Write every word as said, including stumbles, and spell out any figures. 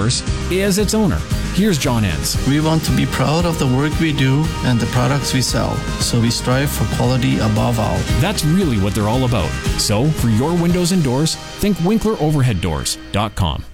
Doors as its owner. Here's John Enns. We want to be proud of the work we do and the products we sell, so we strive for quality above all. That's really what they're all about. So, for your windows and doors, think Winkler Overhead Doors dot com.